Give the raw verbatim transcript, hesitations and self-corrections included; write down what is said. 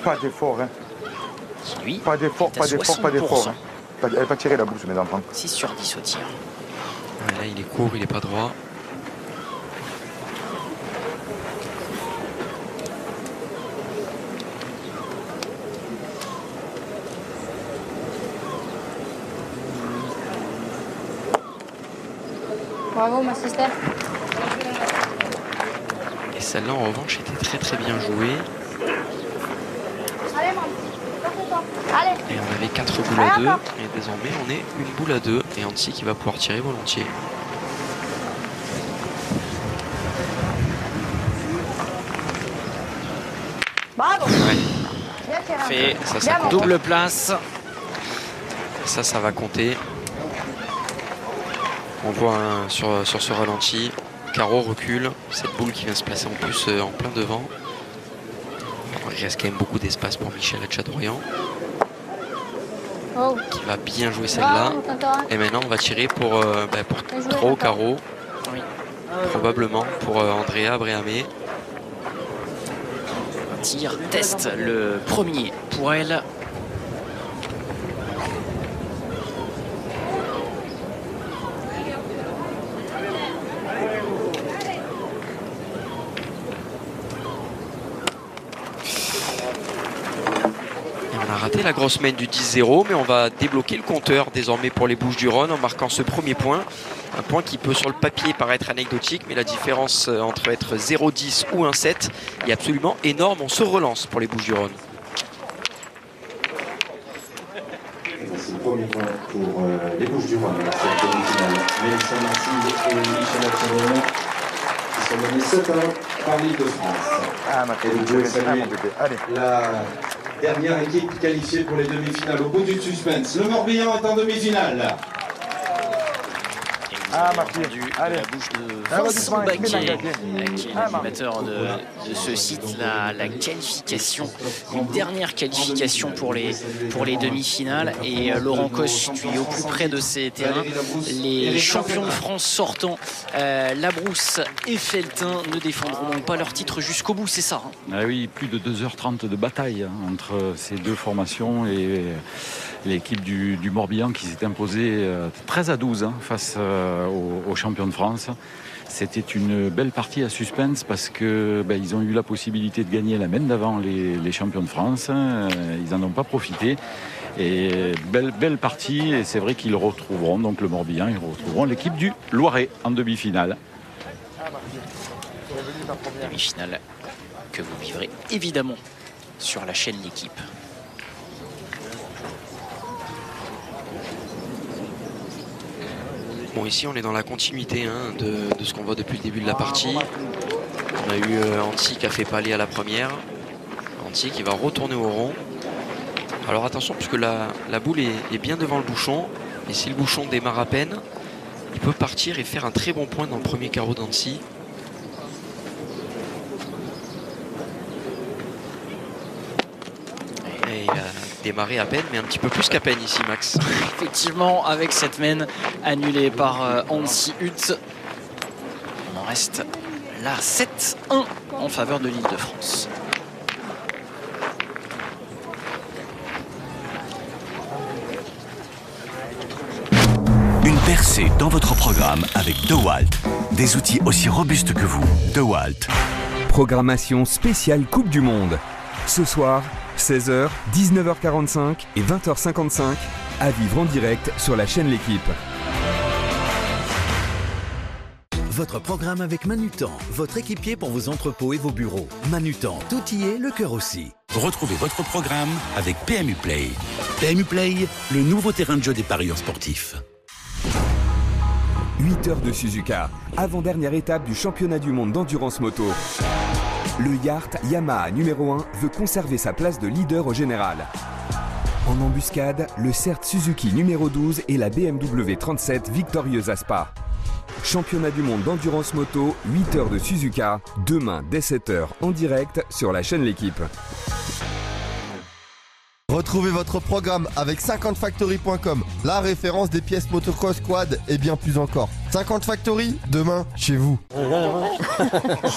Pas d'effort, hein. Lui, Pas d'effort, pas d'effort, pas d'effort. Hein. Elle va pas tirer la bourse, mes enfants. six sur dix au tir. Ouais, là, il est court, il n'est pas droit. Bravo, ma sister. Et celle-là, en revanche, était très très bien jouée. Allez, maman. Porte-toi. Allez. Et on avait quatre boules à deux. Et désormais, on est une boule à deux. Et Annecy qui va pouvoir tirer volontiers. Bravo. Ouais. Bien tiré. Fait Ça, ça compte. double place. Ça, ça va compter. On voit hein, sur, sur ce ralenti, Caro recule, cette boule qui vient se placer en plus euh, en plein devant. Alors, il reste quand même beaucoup d'espace pour Michel Hatchadorian, Oh. qui va bien jouer celle-là. Bravo, Tintorin. Et maintenant, on va tirer pour, euh, bah, pour Bien joué, trois au Tintorin. carreau, Oui. probablement pour euh, Andrea Bréhamé. Un tir test le premier pour elle. Et on a raté la grosse main du dix zéro, mais on va débloquer le compteur désormais pour les Bouches-du-Rhône en marquant ce premier point. Un point qui peut sur le papier paraître anecdotique, mais la différence entre être zéro dix ou un sept est absolument énorme. On se relance pour les Bouches-du-Rhône. C'est le premier point pour euh, les Bouches-du-Rhône. Cette demi-finale. Mélissa Marcy et Michel Hatchadorian qui sont menés sept à un par l'île de France. Ah, ma Et vous pouvez saluer Allez. la dernière équipe qualifiée pour les demi-finales. Au bout du suspense, le Morbihan est en demi-finale. Et vous Ah, avez ma fille. entendu Allez. la bouche de Ah, vas-y, Vincent Franck, Baquet, fais la euh, gagner. qui est Ah, ma- l'animateur de, de ce site, la, la qualification, une dernière qualification pour les, pour les demi-finales. Et euh, Laurent Coche, tu es au plus près de ces terrains. Les champions de France sortants, euh, Labrousse et Feltin, ne défendront donc pas leur titre jusqu'au bout, c'est ça hein. Ah oui, plus de deux heures trente de bataille hein, entre ces deux formations et l'équipe du, du Morbihan qui s'est imposée euh, treize à douze hein, face euh, aux, aux champions de France. C'était une belle partie à suspense parce que ben, ils ont eu la possibilité de gagner la main d'avant les, les champions de France. Euh, ils n'en ont pas profité. Et belle, belle partie, et c'est vrai qu'ils retrouveront donc le Morbihan, ils retrouveront l'équipe du Loiret en demi-finale. Demi-finale que vous vivrez évidemment sur la chaîne L'Équipe. Bon, ici on est dans la continuité hein, de, de ce qu'on voit depuis le début de la partie. On a eu euh, Annecy qui a fait palais à la première. Annecy qui va retourner au rond. Alors attention, puisque la, la boule est, est bien devant le bouchon. Et si le bouchon démarre à peine, il peut partir et faire un très bon point dans le premier carreau d'Annecy. Et il a démarré à peine, mais un petit peu plus qu'à peine ici, Max. Effectivement, avec cette main annulée par euh, Annecy Hutt, on en reste là sept un en faveur de l'Île de France. Une percée dans votre programme avec DeWalt. Des outils aussi robustes que vous. DeWalt. Programmation spéciale Coupe du Monde. Ce soir, seize heures, dix-neuf heures quarante-cinq et vingt heures cinquante-cinq, à vivre en direct sur la chaîne L'Équipe. Votre programme avec Manutan, votre équipier pour vos entrepôts et vos bureaux. Manutan, tout y est, le cœur aussi. Retrouvez votre programme avec P M U Play. P M U Play, le nouveau terrain de jeu des parieurs sportifs. huit heures de Suzuka, avant-dernière étape du championnat du monde d'endurance moto. Le Yacht Yamaha numéro un veut conserver sa place de leader au général. En embuscade, le C E R T Suzuki numéro douze et la B M W trente-sept victorieuse à Spa. Championnat du monde d'endurance moto, huit heures de Suzuka, demain dès sept heures en direct sur la chaîne L'Équipe. Retrouvez votre programme avec cinquante factory point com, la référence des pièces motocross quad et bien plus encore. cinquante Factory, demain, chez vous.